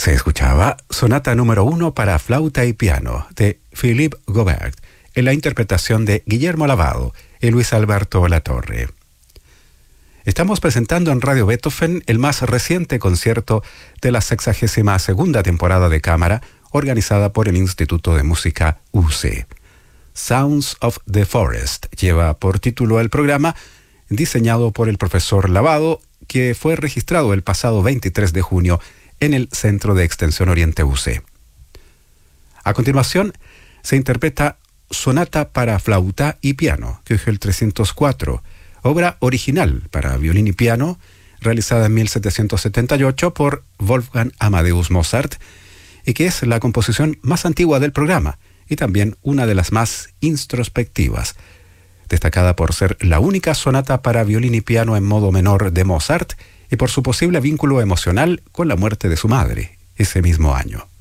Se escuchaba Sonata número 1 para flauta y piano de Philippe Gobert, en la interpretación de Guillermo Lavado y Luis Alberto Latorre. Estamos presentando en Radio Beethoven el más reciente concierto de la 62ª temporada de cámara organizada por el Instituto de Música UC. Sounds of the Forest lleva por título el programa, diseñado por el profesor Lavado, que fue registrado el pasado 23 de junio en el Centro de Extensión Oriente UC. A continuación, se interpreta Sonata para flauta y piano, Köchel 304, obra original para violín y piano, realizada en 1778 por Wolfgang Amadeus Mozart, y que es la composición más antigua del programa y también una de las más introspectivas, destacada por ser la única sonata para violín y piano en modo menor de Mozart y por su posible vínculo emocional con la muerte de su madre ese mismo año.